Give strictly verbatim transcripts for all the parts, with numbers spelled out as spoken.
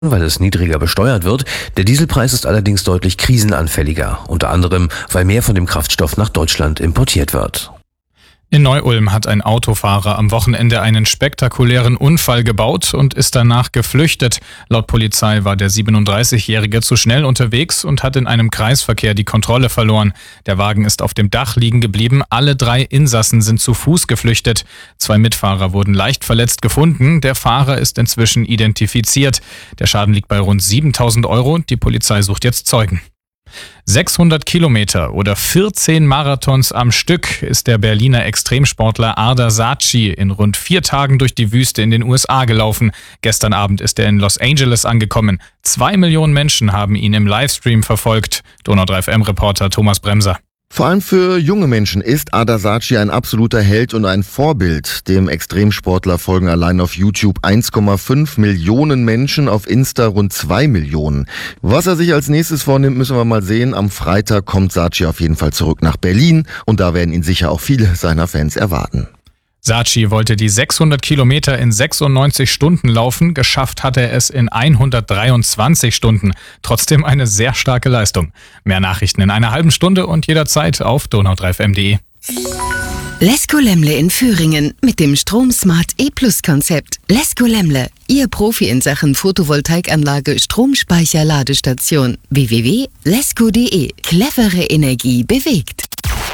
weil es niedriger besteuert wird. Der Dieselpreis ist allerdings deutlich krisenanfälliger, unter anderem, weil mehr von dem Kraftstoff nach Deutschland importiert wird. In Neu-Ulm hat ein Autofahrer am Wochenende einen spektakulären Unfall gebaut und ist danach geflüchtet. Laut Polizei war der siebenunddreißigjährige zu schnell unterwegs und hat in einem Kreisverkehr die Kontrolle verloren. Der Wagen ist auf dem Dach liegen geblieben. Alle drei Insassen sind zu Fuß geflüchtet. Zwei Mitfahrer wurden leicht verletzt gefunden. Der Fahrer ist inzwischen identifiziert. Der Schaden liegt bei rund siebentausend Euro. Die Polizei sucht jetzt Zeugen. sechshundert Kilometer oder vierzehn Marathons am Stück ist der Berliner Extremsportler Ardar Saci in rund vier Tagen durch die Wüste in den U S A gelaufen. Gestern Abend ist er in Los Angeles angekommen. Zwei Millionen Menschen haben ihn im Livestream verfolgt. Donau drei F M-Reporter Thomas Bremser. Vor allem für junge Menschen ist Ardar Saci ein absoluter Held und ein Vorbild. Dem Extremsportler folgen allein auf YouTube eins Komma fünf Millionen Menschen, auf Insta rund zwei Millionen. Was er sich als nächstes vornimmt, müssen wir mal sehen. Am Freitag kommt Saci auf jeden Fall zurück nach Berlin und da werden ihn sicher auch viele seiner Fans erwarten. Saci wollte die sechshundert Kilometer in sechsundneunzig Stunden laufen, geschafft hat er es in hundertdreiundzwanzig Stunden. Trotzdem eine sehr starke Leistung. Mehr Nachrichten in einer halben Stunde und jederzeit auf donau drei f m punkt de. Lesko Lemle in Thüringen mit dem StromSmart E-Plus-Konzept. Lesko Lemle, Ihr Profi in Sachen Photovoltaikanlage, Stromspeicher, Ladestation. w w w punkt lesko punkt de. Clevere Energie bewegt.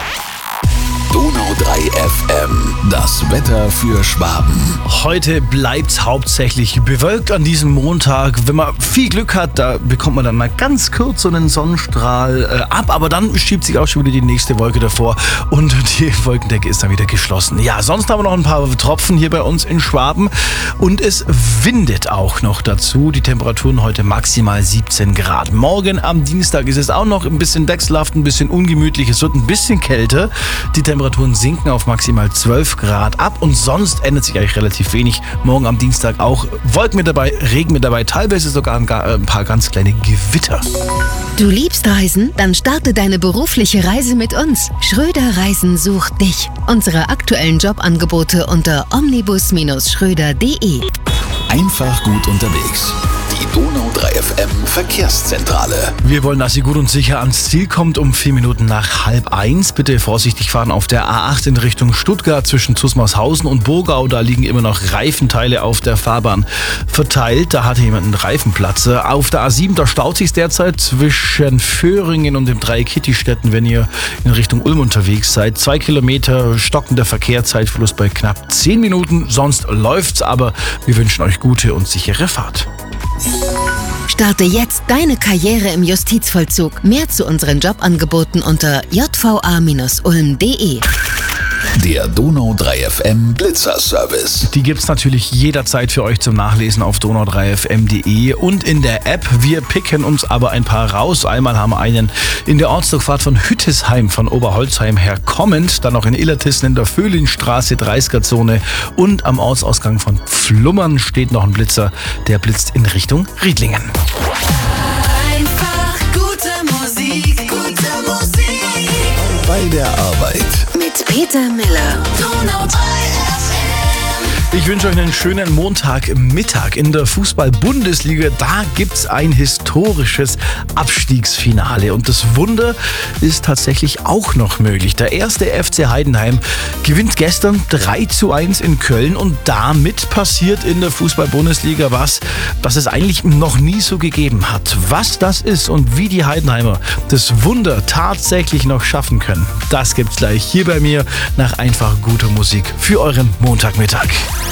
Donau drei F M, das Wetter für Schwaben. Heute bleibt's hauptsächlich bewölkt an diesem Montag. Wenn man viel Glück hat, da bekommt man dann mal ganz kurz so einen Sonnenstrahl äh, ab, aber dann schiebt sich auch schon wieder die nächste Wolke davor und die Wolkendecke ist dann wieder geschlossen. Ja, sonst haben wir noch ein paar Tropfen hier bei uns in Schwaben und es windet auch noch dazu. Die Temperaturen heute maximal siebzehn Grad. Morgen am Dienstag ist es auch noch ein bisschen wechselhaft, ein bisschen ungemütlich. Es wird ein bisschen kälter. Die Temperaturen sinken auf maximal zwölf Grad ab und sonst ändert sich eigentlich relativ wenig. Morgen am Dienstag auch Wolken mit dabei, Regen mit dabei, teilweise sogar ein, ein paar ganz kleine Gewitter. Du liebst Reisen? Dann starte deine berufliche Reise mit uns. Schröder Reisen sucht dich. Unsere aktuellen Jobangebote unter omnibus Ströder punkt de. Einfach gut unterwegs. Die Donau drei F M Verkehrszentrale. Wir wollen, dass ihr gut und sicher ans Ziel kommt um vier Minuten nach halb eins. Bitte vorsichtig fahren auf der A acht in Richtung Stuttgart zwischen Zusmarshausen und Burgau. Da liegen immer noch Reifenteile auf der Fahrbahn verteilt. Da hatte jemand einen Reifenplatz. Auf der A sieben, da staut sich derzeit zwischen Föhringen und dem Dreieck Kittistätten, wenn ihr in Richtung Ulm unterwegs seid. Zwei Kilometer stockender Verkehr, Zeitverlust bei knapp zehn Minuten. Sonst läuft's, aber wir wünschen euch gute und sichere Fahrt. Starte jetzt deine Karriere im Justizvollzug. Mehr zu unseren Jobangeboten unter j v a ulm punkt de. Der Donau drei F M Blitzer-Service. Die gibt's natürlich jederzeit für euch zum Nachlesen auf donau drei f m punkt de und in der App. Wir picken uns aber ein paar raus. Einmal haben wir einen in der Ortsdurchfahrt von Hüttesheim von Oberholzheim her kommend, dann noch in Illertissen in der Vöhlinstraße dreißiger-Zone und am Ortsausgang von Flummern steht noch ein Blitzer, der blitzt in Richtung Riedlingen. Einfach gute Musik, gute Musik. Bei der Arbeit. Mit Peter Miller. Donau drei F M. Ich wünsche euch einen schönen Montagmittag in der Fußball-Bundesliga. Da gibt's ein historisches Abstiegsfinale und das Wunder ist tatsächlich auch noch möglich. Der erste F C Heidenheim gewinnt gestern drei zu eins in Köln und damit passiert in der Fußball-Bundesliga was, das es eigentlich noch nie so gegeben hat. Was das ist und wie die Heidenheimer das Wunder tatsächlich noch schaffen können, das gibt's gleich hier bei mir nach einfach guter Musik für euren Montagmittag.